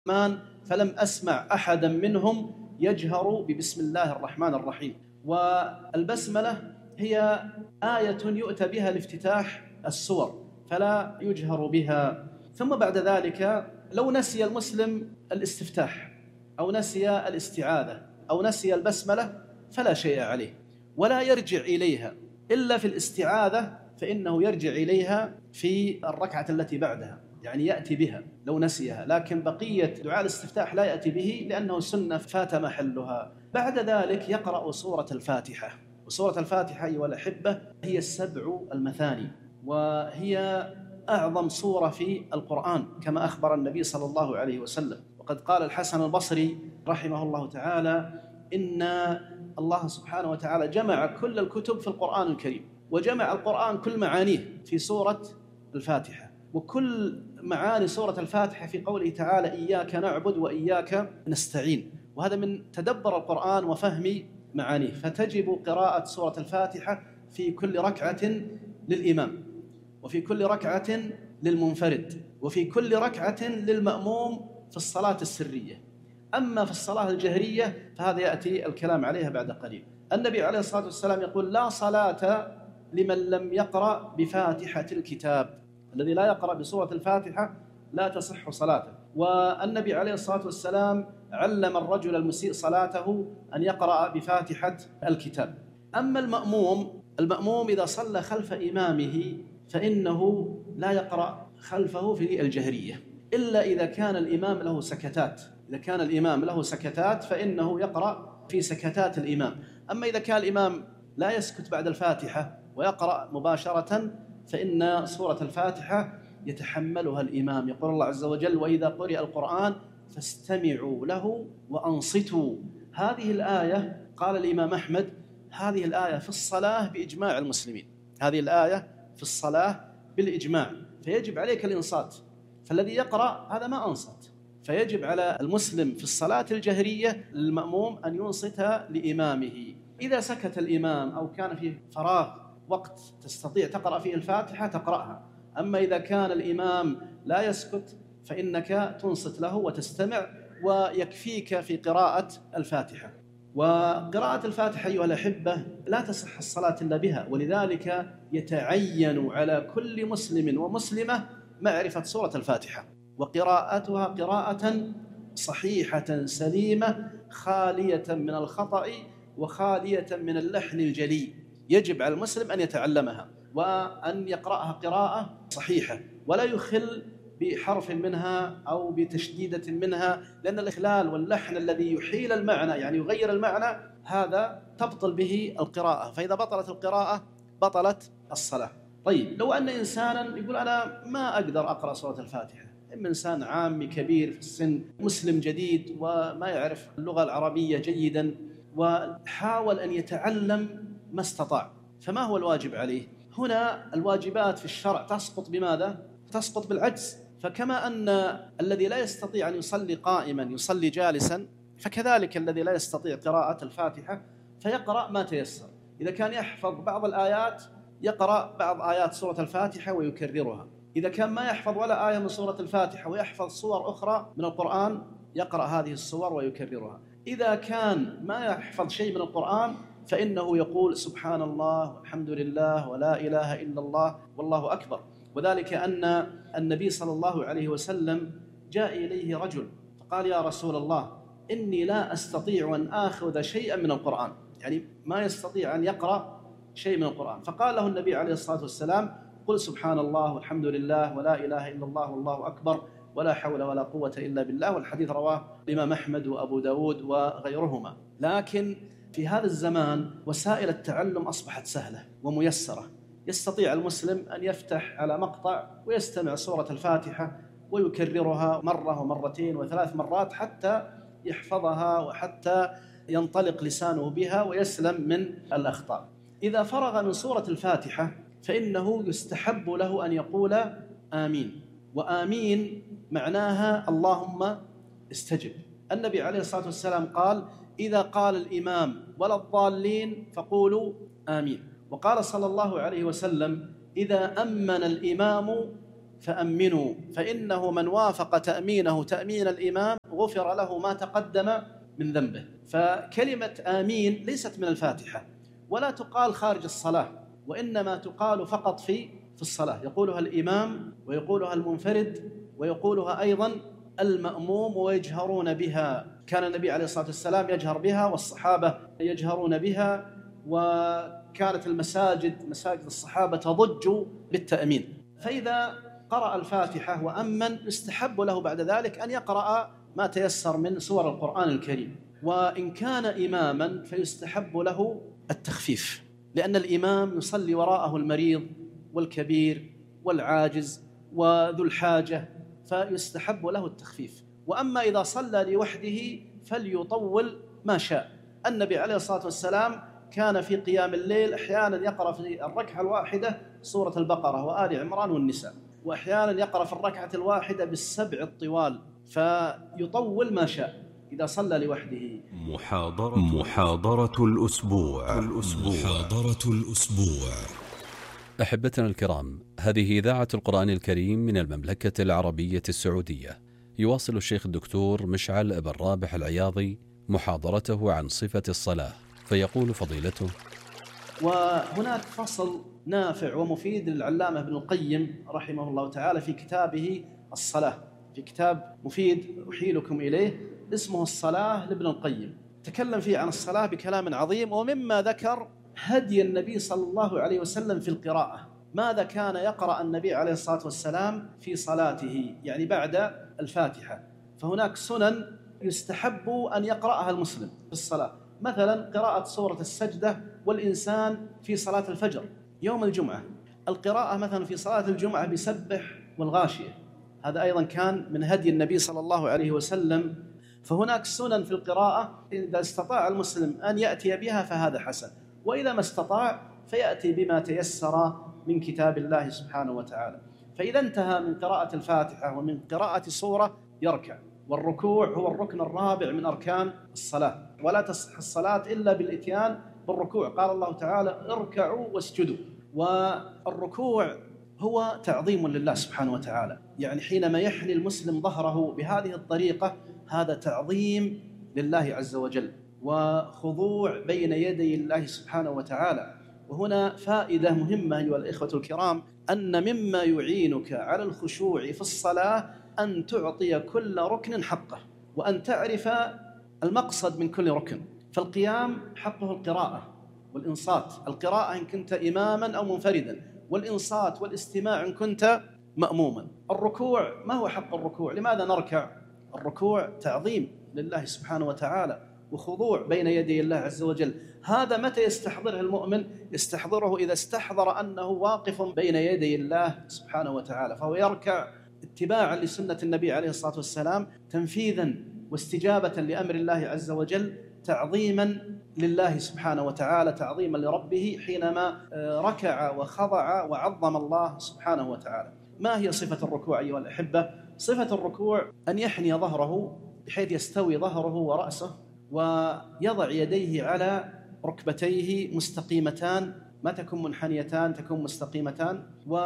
الرحمن فلم أسمع أحدا منهم يجهر ببسم الله الرحمن الرحيم. والبسملة هي آية يؤتى بها لافتتاح السور فلا يجهر بها. ثم بعد ذلك لو نسي المسلم الاستفتاح أو نسي الاستعاذة أو نسي البسملة فلا شيء عليه ولا يرجع إليها إلا في الاستعاذة، فإنه يرجع إليها في الركعة التي بعدها، يعني يأتي بها لو نسيها، لكن بقية دعاء الاستفتاح لا يأتي به لأنه سنة فات محلها. بعد ذلك يقرأ سورة الفاتحة. وسورة الفاتحة أيها الأحبة هي السبع المثاني، وهي أعظم سورة في القرآن كما أخبر النبي صلى الله عليه وسلم. وقد قال الحسن البصري رحمه الله تعالى إن الله سبحانه وتعالى جمع كل الكتب في القرآن الكريم، وجمع القرآن كل معانيه في سورة الفاتحة، وكل معاني سورة الفاتحة في قوله تعالى إياك نعبد وإياك نستعين. وهذا من تدبر القرآن وفهم معانيه. فتجب قراءة سورة الفاتحة في كل ركعة للإمام، وفي كل ركعة للمنفرد، وفي كل ركعة للمأموم في الصلاة السرية. أما في الصلاة الجهرية فهذا يأتي الكلام عليها بعد قليل. النبي عليه الصلاة والسلام يقول لا صلاة لمن لم يقرأ بفاتحة الكتاب. الذي لا يقرأ بسورة الفاتحة لا تصح صلاته. والنبي عليه الصلاة والسلام علم الرجل المسيء صلاته أن يقرأ بفاتحة الكتاب. أما المأموم إذا صلى خلف إمامه فإنه لا يقرأ خلفه في الجهرية إلا إذا كان الإمام له سكتات. إذا كان الإمام له سكتات فإنه يقرأ في سكتات الإمام. أما إذا كان الإمام لا يسكت بعد الفاتحة ويقرأ مباشرة فإن سورة الفاتحة يتحملها الإمام. يقول الله عز وجل وإذا قرئ القرآن فاستمعوا له وأنصتوا. هذه الآية قال الإمام أحمد هذه الآية في الصلاة بإجماع المسلمين، هذه الآية في الصلاة بالإجماع، فيجب عليك الإنصات. فالذي يقرأ هذا ما أنصت، فيجب على المسلم في الصلاة الجهرية للمأموم أن ينصت لإمامه. إذا سكت الإمام أو كان في فراغ وقت تستطيع تقرأ فيه الفاتحة تقرأها. أما إذا كان الإمام لا يسكت فإنك تنصت له وتستمع ويكفيك في قراءة الفاتحة. وقراءة الفاتحة أيها الأحبة لا تصح الصلاة إلا بها، ولذلك يتعين على كل مسلم ومسلمة معرفة سورة الفاتحة وقراءتها قراءة صحيحة سليمة خالية من الخطأ وخالية من اللحن الجلي. يجب على المسلم أن يتعلمها وأن يقرأها قراءة صحيحة ولا يخل بحرف منها أو بتشديدة منها، لأن الإخلال واللحن الذي يحيل المعنى يعني يغير المعنى هذا تبطل به القراءة، فإذا بطلت القراءة بطلت الصلاة. طيب لو أن إنسانا يقول أنا ما أقدر أقرأ سورة الفاتحة، إما إنسان عامي كبير في السن مسلم جديد وما يعرف اللغة العربية جيدا وحاول أن يتعلم ما استطاع، فما هو الواجب عليه؟ هنا الواجبات في الشرع تسقط بماذا؟ تسقط بالعجز. فكما أن الذي لا يستطيع أن يصلي قائما يصلي جالسا، فكذلك الذي لا يستطيع قراءة الفاتحة فيقرأ ما تيسر. إذا كان يحفظ بعض الآيات يقرأ بعض آيات سورة الفاتحة ويكررها. إذا كان ما يحفظ ولا آية من سورة الفاتحة ويحفظ صور أخرى من القرآن يقرأ هذه الصور ويكررها. إذا كان ما يحفظ شيء من القرآن فإنه يقول سبحان الله والحمد لله ولا إله إلا الله والله أكبر. وذلك أن النبي صلى الله عليه وسلم جاء إليه رجل فقال يا رسول الله إني لا أستطيع أن آخذ شيئا من القرآن، يعني ما يستطيع أن يقرأ شيء من القرآن. فقال له النبي عليه الصلاة والسلام قل سبحان الله والحمد لله ولا إله إلا الله والله أكبر ولا حول ولا قوة إلا بالله. والحديث رواه الإمام أحمد وأبو داود وغيرهما. لكن في هذا الزمان وسائل التعلم أصبحت سهلة وميسرة، يستطيع المسلم أن يفتح على مقطع ويستمع سورة الفاتحة ويكررها مرة ومرتين وثلاث مرات حتى يحفظها وحتى ينطلق لسانه بها ويسلم من الأخطاء. إذا فرغ من سورة الفاتحة فإنه يستحب له أن يقول آمين، وآمين معناها اللهم استجب. النبي عليه الصلاة والسلام قال إذا قال الإمام ولا الضالين فقولوا آمين. وقال صلى الله عليه وسلم إذا أمن الإمام فأمنوا فإنه من وافق تأمينه تأمين الإمام غفر له ما تقدم من ذنبه. فكلمة آمين ليست من الفاتحة ولا تقال خارج الصلاة، وإنما تقال فقط في الصلاة، يقولها الإمام ويقولها المنفرد ويقولها أيضا المأموم ويجهرون بها. كان النبي عليه الصلاة والسلام يجهر بها والصحابة يجهرون بها، وكانت مساجد الصحابة تضج بالتأمين. فإذا قرأ الفاتحة وأمن يستحب له بعد ذلك أن يقرأ ما تيسر من سور القرآن الكريم، وإن كان إماما فيستحب له التخفيف، لأن الإمام يصلي وراءه المريض والكبير والعاجز وذو الحاجة، فيستحب له التخفيف. وأما إذا صلى لوحده فليطول ما شاء. النبي عليه الصلاة والسلام كان في قيام الليل أحيانا يقرأ في الركعة الواحدة سورة البقرة وآل عمران والنساء، وأحيانا يقرأ في الركعة الواحدة بالسبع الطوال، فيطول ما شاء إذا صلى لوحده. محاضرة الأسبوع. أحبتنا الكرام، هذه إذاعة القرآن الكريم من المملكة العربية السعودية. يواصل الشيخ الدكتور مشعل بن رابح العياضي محاضرته عن صفة الصلاة، فيقول فضيلته: وهناك فصل نافع ومفيد للعلامة ابن القيم رحمه الله تعالى في كتابه الصلاة، في كتاب مفيد أحيلكم إليه اسمه الصلاة لابن القيم. تكلم فيه عن الصلاة بكلام عظيم، ومما ذكر هدي النبي صلى الله عليه وسلم في القراءة. ماذا كان يقرأ النبي عليه الصلاة والسلام في صلاته، يعني بعد الفاتحة؟ فهناك سنن يستحب أن يقرأها المسلم في الصلاة، مثلا قراءة سورة السجدة والإنسان في صلاة الفجر يوم الجمعة، القراءة مثلا في صلاة الجمعة بسبح والغاشية، هذا أيضا كان من هدي النبي صلى الله عليه وسلم. فهناك سنن في القراءة إذا استطاع المسلم أن يأتي بها فهذا حسن، وإذا ما استطاع فيأتي بما تيسر من كتاب الله سبحانه وتعالى. فإذا انتهى من قراءة الفاتحة ومن قراءة سورة يركع، والركوع هو الركن الرابع من أركان الصلاة، ولا تصح الصلاة إلا بالإتيان بالركوع. قال الله تعالى: اركعوا واسجدوا. والركوع هو تعظيم لله سبحانه وتعالى، يعني حينما يحني المسلم ظهره بهذه الطريقة هذا تعظيم لله عز وجل وخضوع بين يدي الله سبحانه وتعالى. وهنا فائدة مهمة أيها الإخوة الكرام، أن مما يعينك على الخشوع في الصلاة أن تعطي كل ركن حقه، وأن تعرف المقصد من كل ركن. فالقيام حقه القراءة والإنصات، القراءة إن كنت إماما أو منفردا، والإنصات والاستماع إن كنت مأموما. الركوع، ما هو حق الركوع؟ لماذا نركع؟ الركوع تعظيم لله سبحانه وتعالى وخضوع بين يدي الله عز وجل. هذا متى يستحضره المؤمن؟ يستحضره إذا استحضر أنه واقف بين يدي الله سبحانه وتعالى، فهو يركع اتباعا لسنة النبي عليه الصلاة والسلام، تنفيذا واستجابة لأمر الله عز وجل، تعظيما لله سبحانه وتعالى، تعظيما لربه حينما ركع وخضع وعظم الله سبحانه وتعالى. ما هي صفة الركوع أيها الأحبة؟ صفة الركوع أن يحني ظهره بحيث يستوي ظهره ورأسه، ويضع يديه على ركبتيه مستقيمتان، ما تكون منحنيتان، تكون مستقيمتان،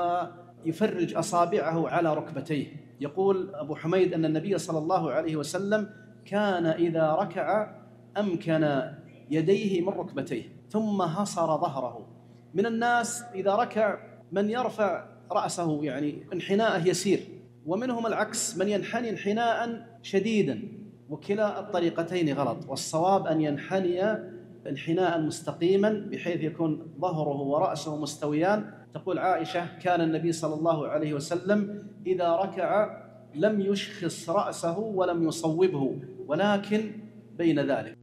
ويفرج أصابعه على ركبتيه. يقول أبو حميد أن النبي صلى الله عليه وسلم كان إذا ركع أمكن يديه من ركبتيه ثم حصر ظهره. من الناس إذا ركع من يرفع رأسه يعني انحناءه يسير، ومنهم العكس من ينحني انحناء شديدا، وكلا الطريقتين غلط. والصواب أن ينحني انحناء مستقيما بحيث يكون ظهره ورأسه مستويان. تقول عائشة: كان النبي صلى الله عليه وسلم إذا ركع لم يشخص رأسه ولم يصوبه، ولكن بين ذلك،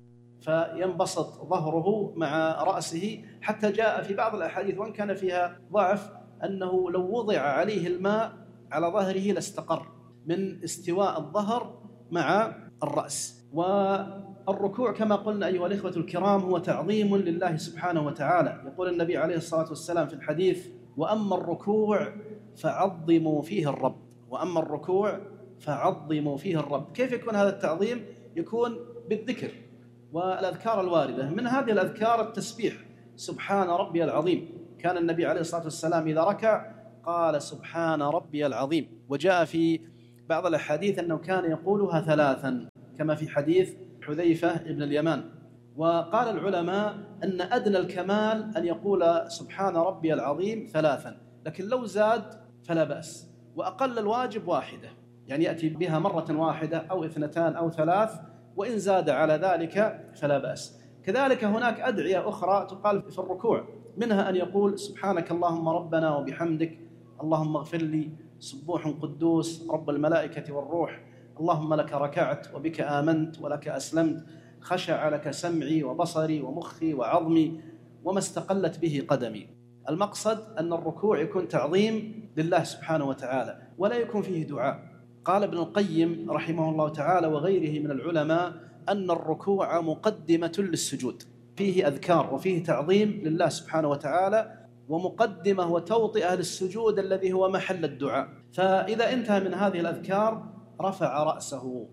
فينبسط ظهره مع رأسه. حتى جاء في بعض الأحاديث وإن كان فيها ضعف أنه لو وضع عليه الماء على ظهره لاستقر، من استواء الظهر مع الرأس. والركوع كما قلنا أيها الإخوة الكرام هو تعظيم لله سبحانه وتعالى. يقول النبي عليه الصلاة والسلام في الحديث: وأما الركوع فعظموا فيه الرب. وأما الركوع فعظموا فيه الرب. كيف يكون هذا التعظيم؟ يكون بالذكر والأذكار الواردة. من هذه الأذكار التسبيح: سبحان ربي العظيم. كان النبي عليه الصلاة والسلام إذا ركع قال سبحان ربي العظيم. وجاء في بعض الأحاديث أنه كان يقولها 3 كما في حديث حذيفة بن اليمان. وقال العلماء أن أدنى الكمال أن يقول سبحان ربي العظيم 3، لكن لو زاد فلا بأس، وأقل الواجب 1، يعني يأتي بها مرة واحدة أو 2 أو 3، وإن زاد على ذلك فلا بأس. كذلك هناك أدعية أخرى تقال في الركوع، منها أن يقول سبحانك اللهم ربنا وبحمدك اللهم اغفر لي، سبوح قدوس رب الملائكة والروح، اللهم لك ركعت وبك آمنت ولك أسلمت، خشع لك سمعي وبصري ومخي وعظمي وما استقلت به قدمي. المقصد أن الركوع يكون تعظيم لله سبحانه وتعالى ولا يكون فيه دعاء. قال ابن القيم رحمه الله تعالى وغيره من العلماء أن الركوع مقدمة للسجود، فيه أذكار وفيه تعظيم لله سبحانه وتعالى، ومقدمة وتوطئة للسجود الذي هو محل الدعاء. فإذا انتهى من هذه الأذكار رفع رأسه،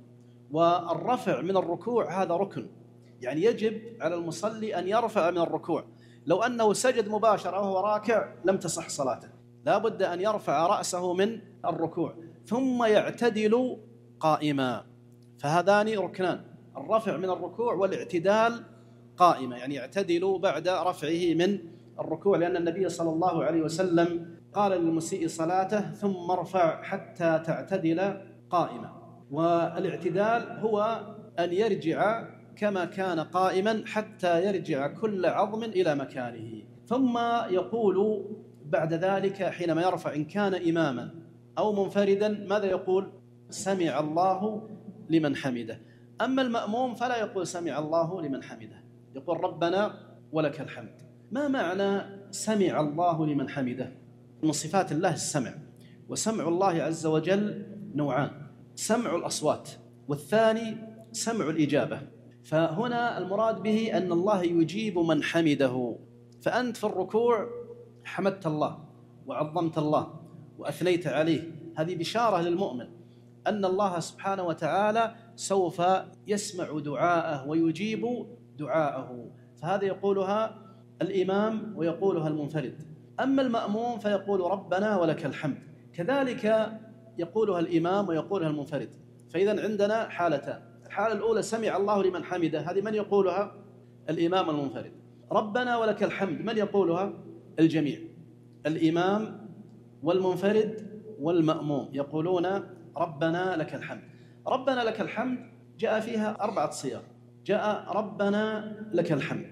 والرفع من الركوع هذا ركن، يعني يجب على المصلي أن يرفع من الركوع. لو أنه سجد مباشرة وهو راكع لم تصح صلاته، لا بد أن يرفع رأسه من الركوع ثم يعتدل قائما. فهذان ركنان، الرفع من الركوع والاعتدال قائما، يعني يعتدل بعد رفعه من الركوع، لأن النبي صلى الله عليه وسلم قال للمسيء صلاته ثم ارفع حتى تعتدل قائما. والاعتدال هو أن يرجع كما كان قائما حتى يرجع كل عظم إلى مكانه. ثم يقول بعد ذلك حينما يرفع إن كان إماما أو منفردا ماذا يقول؟ سمع الله لمن حمده. أما المأموم فلا يقول سمع الله لمن حمده، يقول ربنا ولك الحمد. ما معنى سمع الله لمن حمده؟ من صفات الله السمع، وسمع الله عز وجل نوعان: سمع الأصوات، والثاني سمع الإجابة. فهنا المراد به أن الله يجيب من حمده، فأنت في الركوع حمدت الله وعظمت الله وأثنيت عليه، هذه بشارة للمؤمن أن الله سبحانه وتعالى سوف يسمع دعاءه ويجيب دعاءه. فهذا يقولها الإمام ويقولها المنفرد. أما المأموم فيقول ربنا ولك الحمد، كذلك يقولها الإمام ويقولها المنفرد. فإذا عندنا حالتان: الحالة الأولى سمع الله لمن حمده، هذه من يقولها؟ الإمام والمنفرد. ربنا ولك الحمد من يقولها؟ الجميع، الإمام والمنفرد والمأموم يقولون ربنا لك الحمد. ربنا لك الحمد جاء فيها 4 صيغ، جاء ربنا لك الحمد،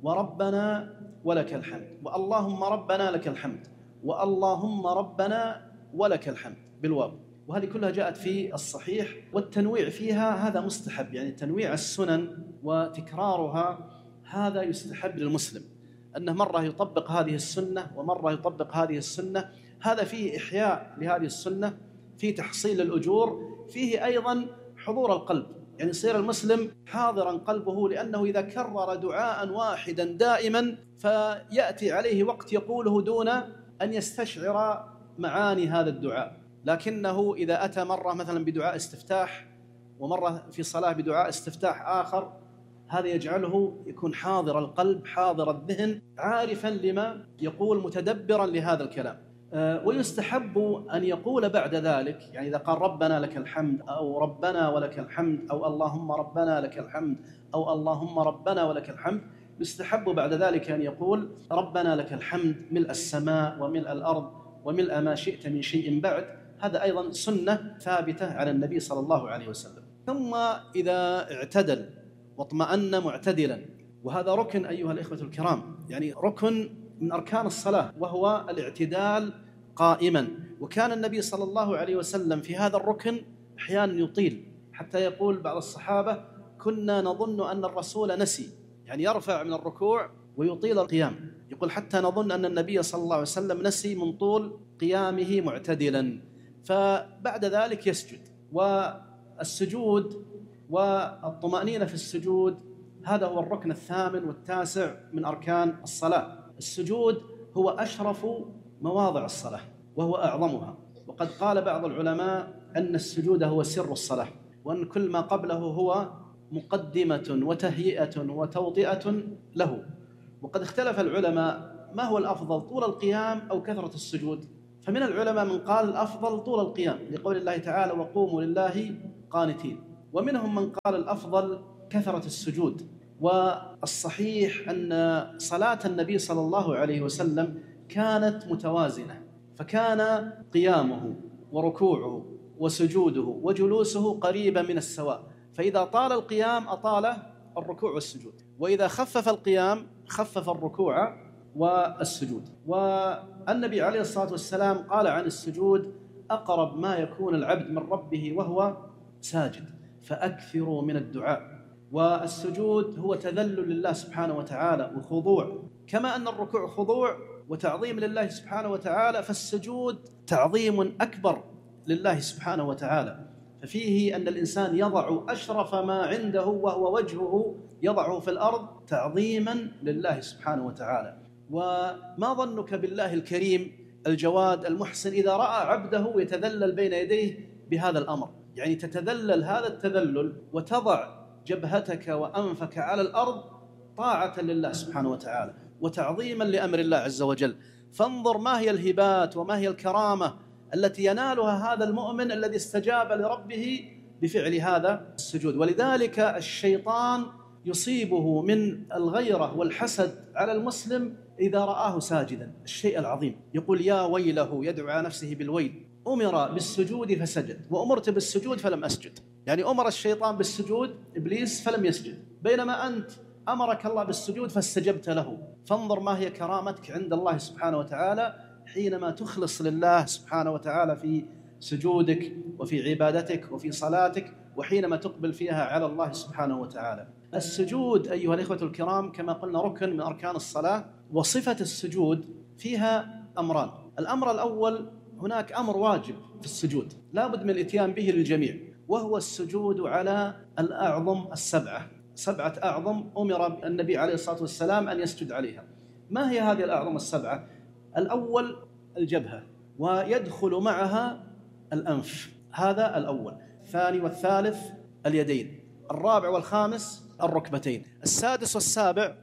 وربنا ولك الحمد، واللهم ربنا لك الحمد، واللهم ربنا ولك الحمد بالواو، وهذه كلها جاءت في الصحيح. والتنويع فيها هذا مستحب، يعني تنويع السنن وتكرارها هذا يستحب للمسلم، أنه مرة يطبق هذه السنة ومرة يطبق هذه السنة، هذا فيه إحياء لهذه السنة، فيه تحصيل الأجور، فيه أيضا حضور القلب، يعني يصير المسلم حاضرا قلبه، لأنه إذا كرر دعاء واحدا دائما فيأتي عليه وقت يقوله دون أن يستشعر معاني هذا الدعاء. لكنه إذا أتى مرة مثلا بدعاء استفتاح ومرة في صلاة بدعاء استفتاح آخر، هذا يجعله يكون حاضر القلب حاضر الذهن عارفا لما يقول متدبرا لهذا الكلام. ويستحب أن يقول بعد ذلك، يعني إذا قال ربنا لك الحمد أو ربنا ولك الحمد أو اللهم ربنا لك الحمد أو اللهم ربنا ولك الحمد، يستحب بعد ذلك أن يقول ربنا لك الحمد ملء السماء وملء الأرض وملء ما شئت من شيء بعد. هذا أيضا سنة ثابتة على النبي صلى الله عليه وسلم. ثم إذا اعتدل واطمأن معتدلا، وهذا ركن أيها الإخوة الكرام، يعني ركن من أركان الصلاة، وهو الاعتدال قائما. وكان النبي صلى الله عليه وسلم في هذا الركن أحيانا يطيل، حتى يقول بعض الصحابة كنا نظن أن الرسول نسي، يعني يرفع من الركوع ويطيل القيام، يقول حتى نظن أن النبي صلى الله عليه وسلم نسي من طول قيامه معتدلا. فبعد ذلك يسجد، والسجود والطمأنينة في السجود هذا هو الركن 8 و9 من أركان الصلاة. السجود هو أشرف مواضع الصلاة وهو أعظمها، وقد قال بعض العلماء أن السجود هو سر الصلاة، وأن كل ما قبله هو مقدمة وتهيئة وتوطئة له. وقد اختلف العلماء ما هو الأفضل، طول القيام أو كثرة السجود؟ فمن العلماء من قال الأفضل طول القيام لقول الله تعالى وقوموا لله قانتين، ومنهم من قال الأفضل كثرة السجود. والصحيح أن صلاة النبي صلى الله عليه وسلم كانت متوازنة، فكان قيامه وركوعه وسجوده وجلوسه قريبا من السواء، فإذا طال القيام أطال الركوع والسجود، وإذا خفف القيام خفف الركوع والسجود. والنبي عليه الصلاة والسلام قال عن السجود أقرب ما يكون العبد من ربه وهو ساجد فأكثروا من الدعاء. والسجود هو تذلل لله سبحانه وتعالى وخضوع، كما أن الركوع خضوع وتعظيم لله سبحانه وتعالى، فالسجود تعظيم أكبر لله سبحانه وتعالى. ففيه أن الإنسان يضع أشرف ما عنده وهو وجهه يضعه في الأرض تعظيما لله سبحانه وتعالى. وما ظنك بالله الكريم الجواد المحسن إذا رأى عبده يتذلل بين يديه بهذا الأمر؟ يعني تتذلل هذا التذلل وتضع جبهتك وأنفك على الأرض طاعة لله سبحانه وتعالى وتعظيما لأمر الله عز وجل. فانظر ما هي الهبات وما هي الكرامة التي ينالها هذا المؤمن الذي استجاب لربه بفعل هذا السجود. ولذلك الشيطان يصيبه من الغيرة والحسد على المسلم إذا رآه ساجدا، الشيء العظيم، يقول يا ويله، يدعو على نفسه بالويل، أمر بالسجود فسجد وأمرت بالسجود فلم أسجد. يعني أمر الشيطان بالسجود إبليس فلم يسجد، بينما أنت أمرك الله بالسجود فاستجبت له. فانظر ما هي كرامتك عند الله سبحانه وتعالى حينما تخلص لله سبحانه وتعالى في سجودك وفي عبادتك وفي صلاتك، وحينما تقبل فيها على الله سبحانه وتعالى. السجود أيها الإخوة الكرام كما قلنا ركن من أركان الصلاة، وصفة السجود فيها أمران. الأمر الأول، هناك أمر واجب في السجود لا بد من الإتيان به للجميع، وهو السجود على الأعظم السبعة، 7 أعظم أمر النبي عليه الصلاة والسلام أن يسجد عليها. ما هي هذه الأعظم السبعة؟ الأول الجبهة، ويدخل معها الأنف، هذا الأول. الثاني والثالث اليدين، الرابع والخامس الركبتين، السادس والسابع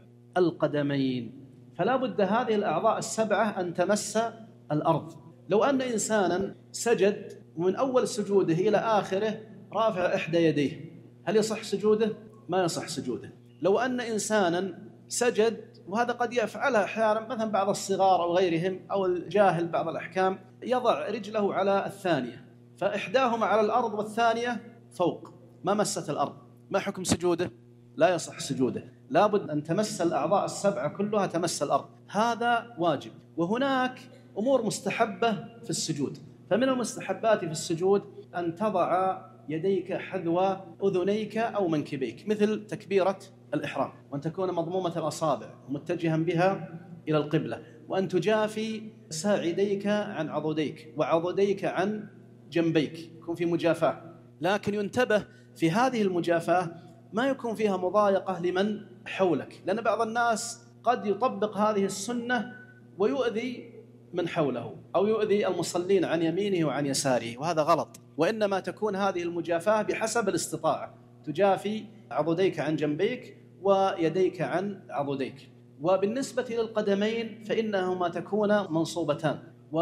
القدمين. فلا بد هذه الأعضاء السبعة أن تمس الأرض. لو أن إنسانا سجد ومن أول سجوده إلى آخره رافع إحدى يديه، هل يصح سجوده؟ ما يصح سجوده. لو أن إنسانا سجد، وهذا قد يفعلها أحيانا مثلا بعض الصغار أو غيرهم أو الجاهل بعض الأحكام، يضع رجله على الثانية فإحداهما على الأرض والثانية فوق ما مست الأرض، ما حكم سجوده؟ لا يصح سجوده، لابد أن تمس الأعضاء السبعة كلها تمس الأرض، هذا واجب. وهناك أمور مستحبة في السجود، فمن المستحبات في السجود أن تضع يديك حذو أذنيك أو منكبيك مثل تكبيرة الإحرام، وأن تكون مضمومة الأصابع ومتجها بها إلى القبلة، وأن تجافي ساعديك عن عضديك وعضديك عن جنبيك، يكون في مجافاة. لكن ينتبه في هذه المجافاة ما يكون فيها مضايقة لمن حولك، لأن بعض الناس قد يطبق هذه السنة ويؤذي من حوله أو يؤذي المصلين عن يمينه وعن يساره، وهذا غلط. وإنما تكون هذه المجافاة بحسب الاستطاعة، تجافي عضديك عن جنبيك ويديك عن عضديك. وبالنسبة للقدمين فإنهما تكون منصوبتان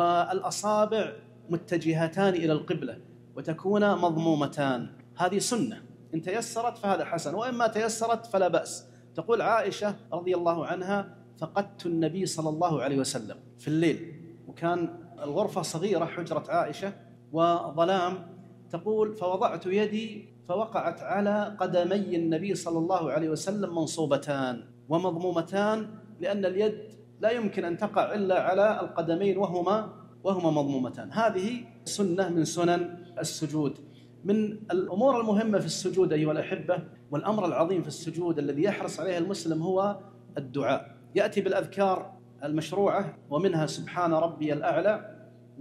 والأصابع متجهتان إلى القبلة وتكون مضمومتان، هذه سنة، إن تيسرت فهذا حسن، وإما تيسرت فلا بأس. تقول عائشة رضي الله عنها فقدت النبي صلى الله عليه وسلم في الليل، وكان الغرفة صغيرة حجرة عائشة وظلام، تقول فوضعت يدي فوقعت على قدمي النبي صلى الله عليه وسلم منصوبتان ومضمومتان، لأن اليد لا يمكن أن تقع إلا على القدمين وهما مضمومتان. هذه سنة من سنن السجود. من الأمور المهمة في السجود أيها الأحبة، والأمر العظيم في السجود الذي يحرص عليه المسلم هو الدعاء. يأتي بالأذكار المشروعة ومنها سبحان ربي الأعلى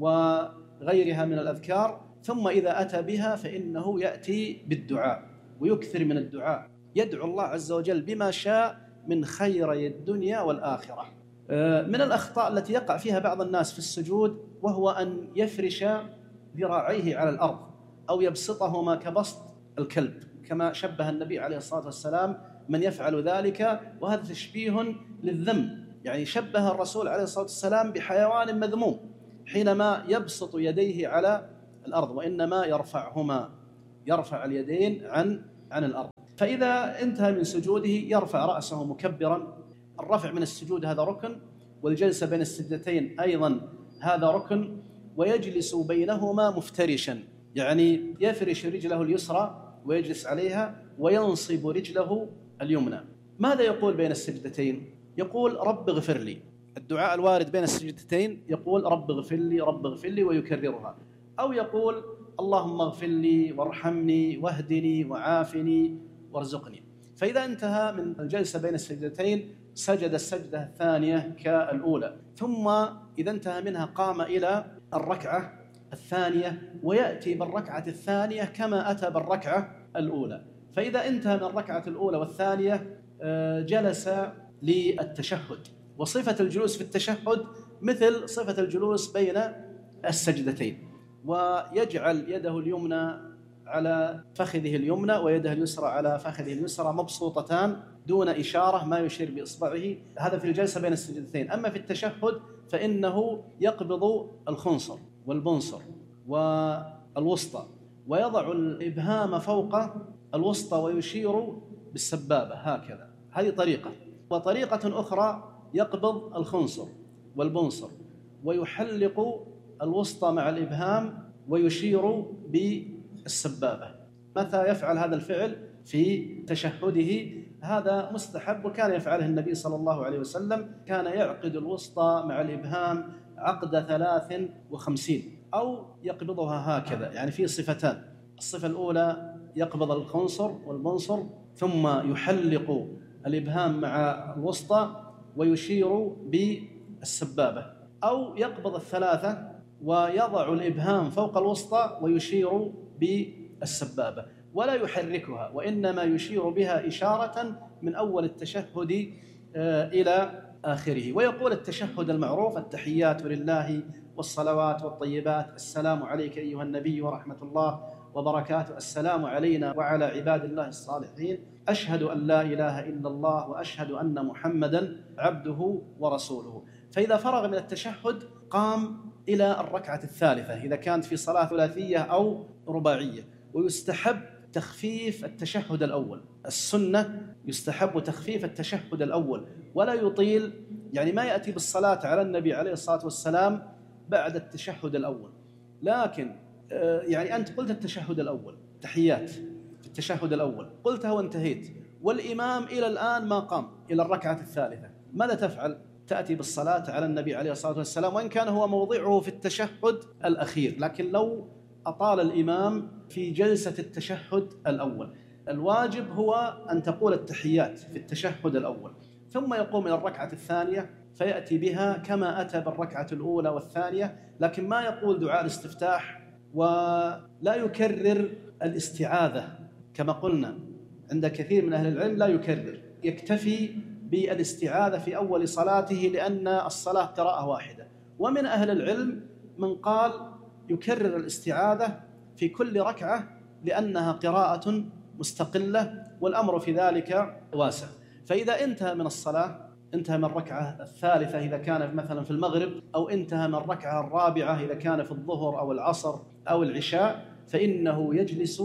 وغيرها من الأذكار، ثم إذا أتى بها فإنه يأتي بالدعاء ويكثر من الدعاء، يدعو الله عز وجل بما شاء من خيري الدنيا والآخرة. من الأخطاء التي يقع فيها بعض الناس في السجود وهو أن يفرش ذراعيه على الأرض أو يبسطهما كبسط الكلب، كما شبه النبي عليه الصلاة والسلام من يفعل ذلك، وهذا تشبيه للذم. يعني شبه الرسول عليه الصلاة والسلام بحيوان مذموم، حينما يبسط يديه على الأرض، وإنما يرفعهما، يرفع اليدين عن الأرض. فإذا انتهى من سجوده يرفع رأسه مكبرا. الرفع من السجود هذا ركن، والجلسة بين السجدتين أيضا هذا ركن. ويجلس بينهما مفترشا، يعني يفرش رجله اليسرى ويجلس عليها، وينصب رجله اليمنى. ماذا يقول بين السجدتين؟ يقول رب اغفر لي. الدعاء الوارد بين السجدتين يقول رب اغفر لي، رب اغفر لي، ويكررها. أو يقول اللهم اغفر لي وارحمني واهدني وعافني وارزقني. فإذا انتهى من الجلسة بين السجدتين سجد السجدة الثانية كالأولى، ثم إذا انتهى منها قام إلى الركعة الثانية، ويأتي بالركعة الثانية كما أتى بالركعة الأولى. فإذا انتهى من الركعة الأولى والثانية جلس للتشهد. وصفة الجلوس في التشهد مثل صفة الجلوس بين السجدتين، ويجعل يده اليمنى على فخذه اليمنى ويده اليسرى على فخذه اليسرى مبسوطتان دون إشارة ما يشير بإصبعه. هذا في الجلسة بين السجدتين. أما في التشهد فإنه يقبض الخنصر والبنصر والوسطى، ويضع الإبهام فوق الوسطى ويشير بالسبابة هكذا. هذه طريقة. وطريقة أخرى يقبض الخنصر والبنصر ويحلق الوسطى مع الإبهام ويشير بالسبابة. متى يفعل هذا الفعل؟ في تشهده. هذا مستحب، وكان يفعله النبي صلى الله عليه وسلم. كان يعقد الوسطى مع الإبهام عقد 53، أو يقبضها هكذا. يعني في صفتان: الصفة الأولى يقبض الخنصر والبنصر ثم يحلق الإبهام مع الوسطى ويشير بالسبابة، أو يقبض الثلاثة ويضع الإبهام فوق الوسطى ويشير بالسبابة ولا يحركها، وإنما يشير بها إشارة من أول التشهد إلى آخره. ويقول التشهد المعروف: التحيات لله والصلوات والطيبات، السلام عليك أيها النبي ورحمة الله وبركاته، السلام علينا وعلى عباد الله الصالحين، أشهد أن لا إله إلا الله وأشهد أن محمدا عبده ورسوله. فإذا فرغ من التشهد قام إلى الركعة الثالثة إذا كانت في صلاة ثلاثية أو رباعية. ويستحب تخفيف التشهد الأول. السنة يستحب تخفيف التشهد الأول ولا يطيل، يعني ما يأتي بالصلاة على النبي عليه الصلاة والسلام بعد التشهد الأول. لكن يعني أنت قلت التشهد الأول، تحيات في التشهد الأول قلتها وانتهيت، والإمام إلى الآن ما قام إلى الركعة الثالثة، ماذا تفعل؟ تأتي بالصلاة على النبي عليه الصلاة والسلام، وإن كان هو موضعه في التشهد الأخير، لكن لو أطال الإمام في جلسة التشهد الأول، الواجب هو أن تقول التحيات في التشهد الأول، ثم يقوم إلى الركعة الثانية فيأتي بها كما أتى بالركعة الأولى والثانية، لكن ما يقول دعاء الاستفتاح، ولا يكرر الاستعاذة كما قلنا عند كثير من أهل العلم، لا يكرر، يكتفي بالاستعاذة في أول صلاته لأن الصلاة قراءة واحدة. ومن أهل العلم من قال يكرر الاستعاذة في كل ركعة لأنها قراءة مستقلة، والأمر في ذلك واسع. فإذا انتهى من الصلاة، انتهى من الركعة الثالثة إذا كان مثلا في المغرب، أو انتهى من الركعة الرابعة إذا كان في الظهر أو العصر أو العشاء، فإنه يجلس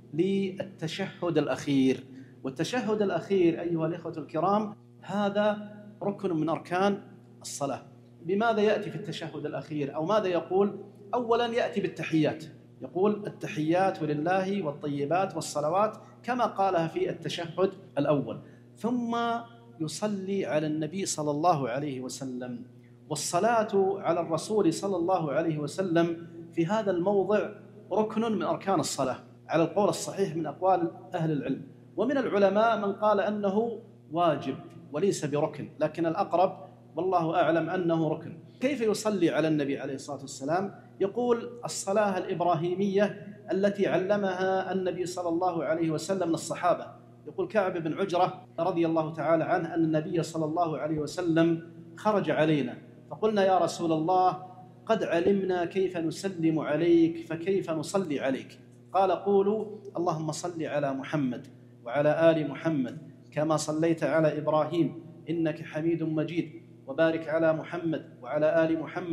للتشهد الأخير. والتشهد الأخير أيها الإخوة الكرام هذا ركن من أركان الصلاة. بماذا يأتي في التشهد الأخير أو ماذا يقول؟ أولا يأتي بالتحيات، يقول التحيات لله والطيبات والصلوات كما قالها في التشهد الأول، ثم يصلي على النبي صلى الله عليه وسلم. والصلاة على الرسول صلى الله عليه وسلم في هذا الموضع ركن من أركان الصلاة على القول الصحيح من أقوال أهل العلم. ومن العلماء من قال أنه واجب وليس بركن، لكن الأقرب والله أعلم أنه ركن. كيف يصلي على النبي عليه الصلاة والسلام؟ يقول الصلاة الإبراهيمية التي علمها النبي صلى الله عليه وسلم للصحابة. يقول كعب بن عجرة رضي الله تعالى عنه أن النبي صلى الله عليه وسلم خرج علينا فقلنا يا رسول الله قد علمنا كيف نسلم عليك فكيف نصلي عليك؟ قال قولوا اللهم صل على محمد وعلى آل محمد كما صليت على إبراهيم إنك حميد مجيد، وبارك على محمد وعلى آل محمد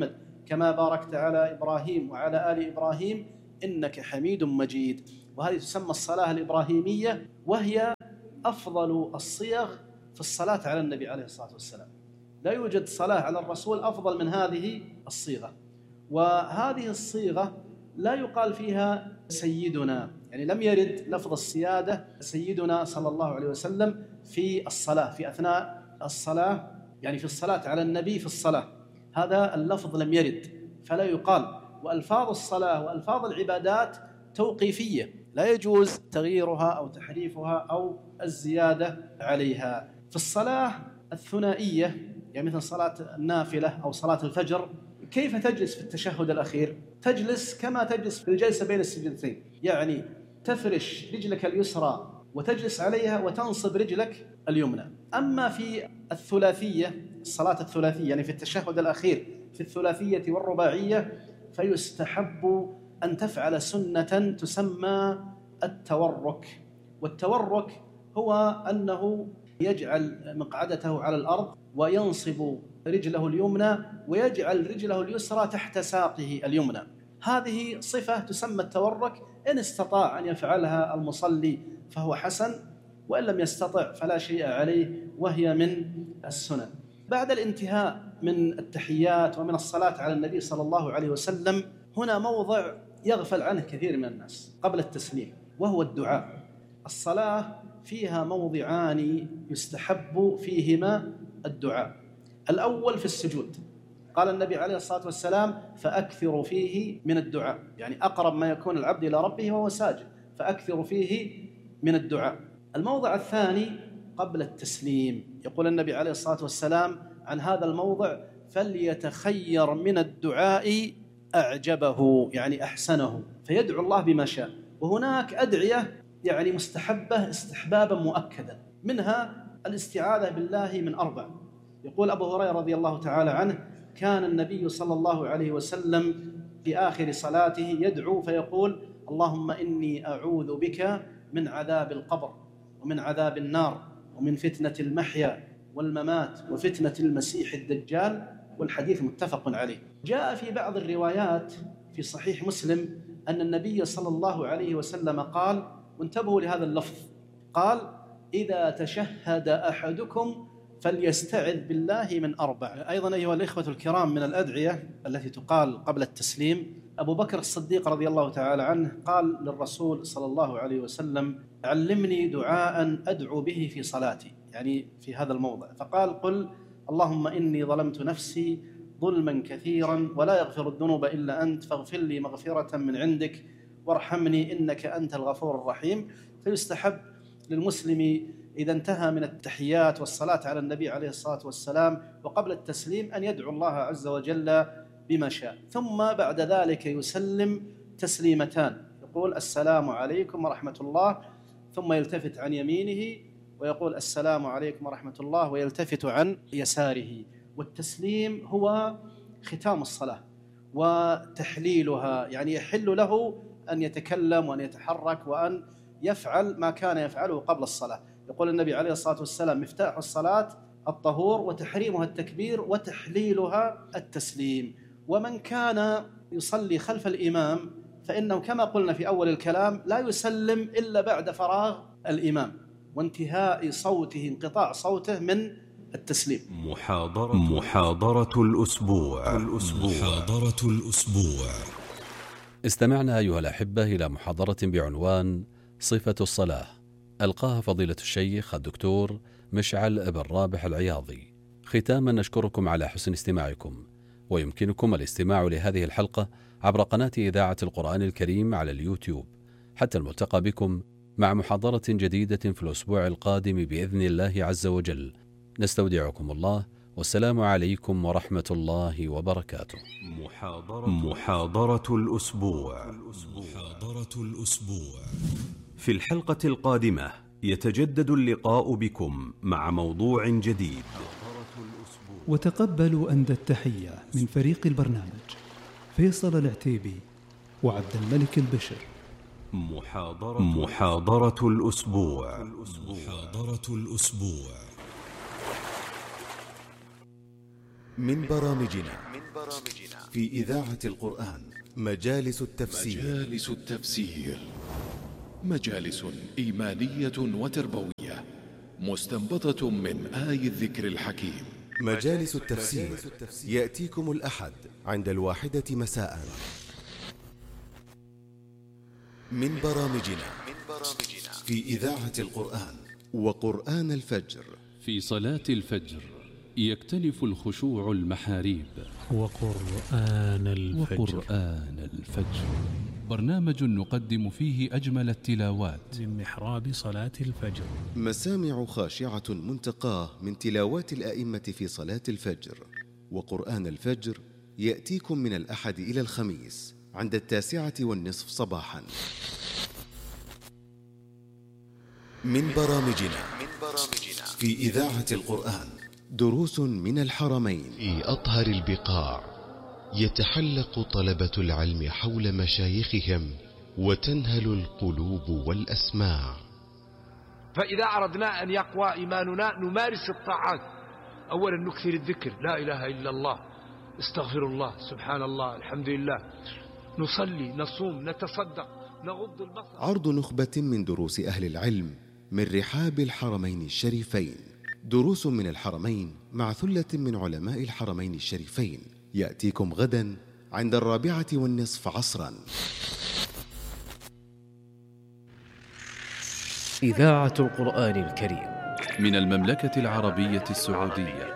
كما باركت على إبراهيم وعلى آل إبراهيم إنك حميد مجيد. وهذه تسمى الصلاة الإبراهيمية، وهي أفضل الصيغ في الصلاة على النبي عليه الصلاة والسلام. لا يوجد صلاة على الرسول أفضل من هذه الصيغة. وهذه الصيغة لا يقال فيها سيدنا، يعني لم يرد لفظ السيادة سيدنا صلى الله عليه وسلم في الصلاة في أثناء الصلاة، يعني في الصلاة على النبي في الصلاة، هذا اللفظ لم يرد فلا يقال. وألفاظ الصلاة وألفاظ العبادات توقيفية، لا يجوز تغييرها أو تحريفها أو الزيادة عليها. في الصلاة الثنائية، يعني مثل صلاة النافلة أو صلاة الفجر، كيف تجلس في التشهد الأخير؟ تجلس كما تجلس في الجلسة بين السجدتين، يعني تفرش رجلك اليسرى وتجلس عليها وتنصب رجلك اليمنى. أما في الثلاثية، الصلاة الثلاثية يعني في التشهد الأخير في الثلاثية والرباعية، فيستحب أن تفعل سنة تسمى التورك. والتورك هو أنه يجعل مقعدته على الأرض وينصب رجله اليمنى ويجعل رجله اليسرى تحت ساقه اليمنى. هذه صفة تسمى التورك، إن استطاع أن يفعلها المصلي فهو حسن، وإن لم يستطع فلا شيء عليه، وهي من السنن. بعد الانتهاء من التحيات ومن الصلاة على النبي صلى الله عليه وسلم، هنا موضع يغفل عنه كثير من الناس قبل التسليم، وهو الدعاء. الصلاة فيها موضعان يستحب فيهما الدعاء. الأول في السجود، قال النبي عليه الصلاة والسلام: فأكثروا فيه من الدعاء، يعني أقرب ما يكون العبد إلى ربه وهو ساجد، فأكثروا فيه من الدعاء. الموضع الثاني قبل التسليم، يقول النبي عليه الصلاة والسلام عن هذا الموضع: فليتخير من الدعاء أعجبه، يعني أحسنه، فيدعو الله بما شاء. وهناك أدعية يعني مستحبة استحبابا مؤكدا، منها الاستعاذة بالله من 4. يقول أبو هريرة رضي الله تعالى عنه: كان النبي صلى الله عليه وسلم في آخر صلاته يدعو فيقول: اللهم إني أعوذ بك من عذاب القبر ومن عذاب النار ومن فتنة المحيا والممات وفتنة المسيح الدجال. والحديث متفق عليه. جاء في بعض الروايات في صحيح مسلم أن النبي صلى الله عليه وسلم قال، وانتبهوا لهذا اللفظ، قال: إذا تشهد أحدكم فليستعذ بالله من 4. أيضا أيها الإخوة الكرام، من الأدعية التي تقال قبل التسليم، أبو بكر الصديق رضي الله تعالى عنه قال للرسول صلى الله عليه وسلم: علمني دعاء أدعو به في صلاتي، يعني في هذا الموضع. فقال: قل اللهم إني ظلمت نفسي ظلما كثيرا ولا يغفر الذنوب إلا أنت، فاغفر لي مغفرة من عندك وارحمني إنك أنت الغفور الرحيم. فيستحب للمسلم إذا انتهى من التحيات والصلاة على النبي عليه الصلاة والسلام وقبل التسليم أن يدعو الله عز وجل بما شاء، ثم بعد ذلك يسلم تسليمتان، يقول: السلام عليكم ورحمة الله، ثم يلتفت عن يمينه ويقول: السلام عليكم ورحمة الله، ويلتفت عن يساره. والتسليم هو ختام الصلاة وتحليلها، يعني يحل له أن يتكلم وأن يتحرك وأن يفعل ما كان يفعله قبل الصلاة. يقول النبي عليه الصلاة والسلام: مفتاح الصلاة الطهور وتحريمها التكبير وتحليلها التسليم. ومن كان يصلي خلف الإمام فإنه كما قلنا في أول الكلام لا يسلم إلا بعد فراغ الإمام وانتهاء صوته، انقطاع صوته من التسليم. محاضرة الأسبوع. محاضرة الأسبوع. استمعنا أيها الأحبة إلى محاضرة بعنوان صفة الصلاة، ألقاها فضيلة الشيخ الدكتور مشعل بن رابح العياضي. ختاما نشكركم على حسن استماعكم، ويمكنكم الاستماع لهذه الحلقة عبر قناة إذاعة القرآن الكريم على اليوتيوب. حتى الملتقى بكم مع محاضرة جديدة في الأسبوع القادم بإذن الله عز وجل. نستودعكم الله، والسلام عليكم ورحمة الله وبركاته. محاضرة الأسبوع. في الحلقة القادمة يتجدد اللقاء بكم مع موضوع جديد. وتقبلوا أندى التحية من فريق البرنامج فيصل العتيبي وعبد الملك البشر. محاضرة الأسبوع. من برامجنا في إذاعة القرآن مجالس التفسير. مجالس إيمانية وتربوية مستنبطة من آي الذكر الحكيم. مجالس التفسير يأتيكم الأحد عند 1:00 مساء. من برامجنا في إذاعة القرآن وقرآن الفجر. في صلاة الفجر يختلف الخشوع المحاريب. وقرآن الفجر برنامج نقدم فيه أجمل التلاوات من محراب صلاة الفجر. مسامع خاشعة منتقاه من تلاوات الآئمة في صلاة الفجر. وقرآن الفجر يأتيكم من الأحد إلى الخميس عند 9:30 صباحا. من برامجنا في إذاعة القرآن دروس من الحرمين. في أطهر البقاع يتحلق طلبة العلم حول مشايخهم وتنهل القلوب والأسماع. فإذا أردنا أن يقوى إيماننا نمارس الطاعات. أولا نكثر الذكر، لا إله إلا الله، استغفر الله، سبحان الله، الحمد لله، نصلي، نصوم، نتصدق، نغض البصر. عرض نخبة من دروس أهل العلم من رحاب الحرمين الشريفين. دروس من الحرمين مع ثلة من علماء الحرمين الشريفين يأتيكم غدا عند 4:15 عصرا. إذاعة القرآن الكريم من المملكة العربية السعودية.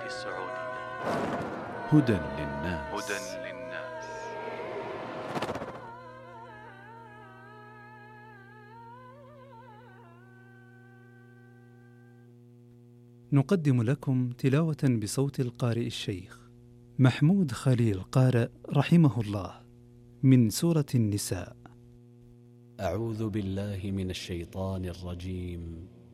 هدى للناس. نقدم لكم تلاوة بصوت القارئ الشيخ محمود خليل قارئ رحمه الله من سورة النساء. أعوذ بالله من الشيطان الرجيم.